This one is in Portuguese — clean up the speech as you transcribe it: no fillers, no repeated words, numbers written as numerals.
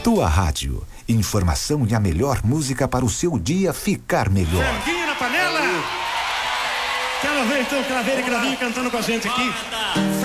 Tua Rádio. Informação e a melhor música para o seu dia ficar melhor. Franguinho na panela! Quero ver então Craveiro e Cravinho cantando com a gente aqui.